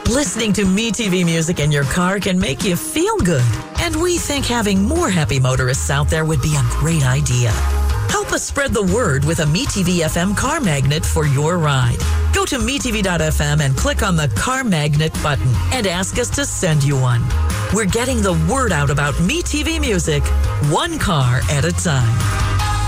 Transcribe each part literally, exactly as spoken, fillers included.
Listening to MeTV music in your car can make you feel good. And we think having more happy motorists out there would be a great idea. Help us spread the word with a MeTV F M car magnet for your ride. Go to MeTV dot F M and click on the car magnet button and ask us to send you one. We're getting the word out about MeTV music, one car at a time.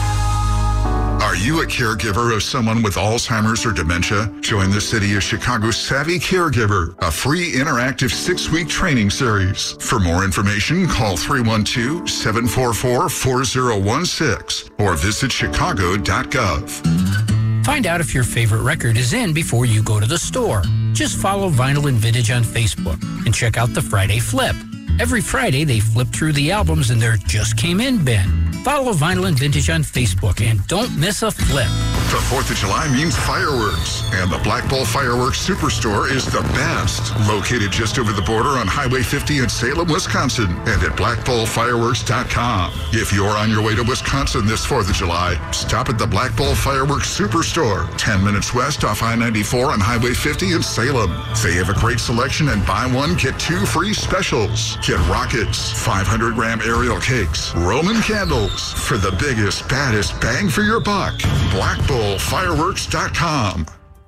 Are you a caregiver of someone with Alzheimer's or dementia? Join the City of Chicago's Savvy Caregiver, a free interactive six-week training series. For more information, call three one two, seven four four, four zero one six or visit chicago dot gov. Find out if your favorite record is in before you go to the store. Just follow Vinyl and Vintage on Facebook and check out the Friday Flip. Every Friday, they flip through the albums in their Just Came In bin. Follow Vinyl and Vintage on Facebook and don't miss a flip. The fourth of July means fireworks, and the Black Bull Fireworks Superstore is the best. Located just over the border on Highway fifty in Salem, Wisconsin, and at black bull fireworks dot com. If you're on your way to Wisconsin this fourth of July, stop at the Black Bull Fireworks Superstore, ten minutes west off I ninety-four on Highway fifty in Salem. They have a great selection and buy one, get two free specials. Get rockets, five hundred gram aerial cakes, Roman candles for the biggest, baddest bang for your buck. black bull fireworks dot com.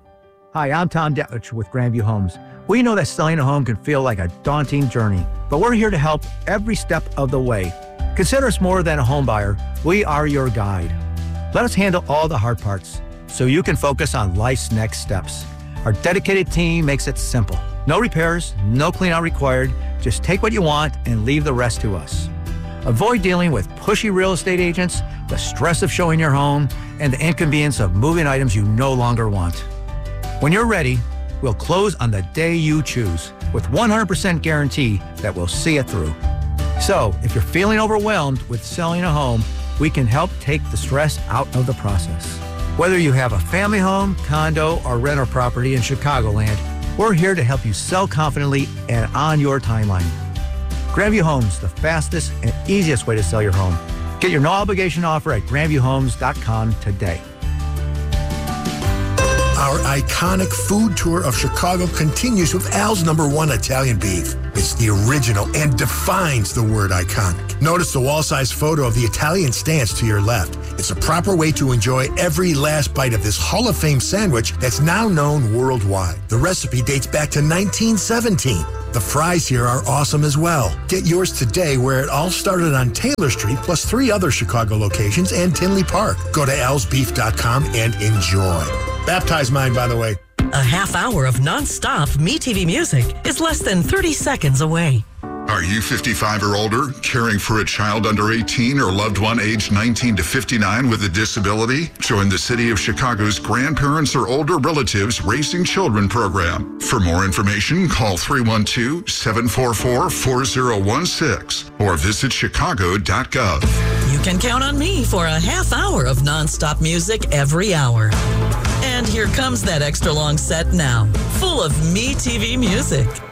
Hi, I'm Tom Detlich with Grandview Homes. We know that selling a home can feel like a daunting journey, but we're here to help every step of the way. Consider us more than a home buyer. We are your guide. Let us handle all the hard parts so you can focus on life's next steps. Our dedicated team makes it simple. No repairs, no clean out required. Just take what you want and leave the rest to us. Avoid dealing with pushy real estate agents, the stress of showing your home, and the inconvenience of moving items you no longer want. When you're ready, we'll close on the day you choose with one hundred percent guarantee that we'll see it through. So, if you're feeling overwhelmed with selling a home, we can help take the stress out of the process. Whether you have a family home, condo, or rental property in Chicagoland, we're here to help you sell confidently and on your timeline. Grandview Homes, the fastest and easiest way to sell your home. Get your no-obligation offer at grandview homes dot com today. Our iconic food tour of Chicago continues with Al's number one Italian beef. It's the original and defines the word iconic. Notice the wall-size photo of the Italian stance to your left. It's a proper way to enjoy every last bite of this Hall of Fame sandwich that's now known worldwide. The recipe dates back to nineteen seventeen. The fries here are awesome as well. Get yours today where it all started on Taylor Street, plus three other Chicago locations and Tinley Park. Go to als beef dot com and enjoy. Baptize mine, by the way. A half hour of non-stop MeTV music is less than thirty seconds away. Are you fifty-five or older, caring for a child under eighteen or loved one aged nineteen to fifty-nine with a disability? Join the City of Chicago's Grandparents or Older Relatives Raising Children program. For more information, call three one two, seven four four, four zero one six or visit chicago dot gov. You can count on me for a half hour of non-stop music every hour. And here comes that extra long set now, full of MeTV music.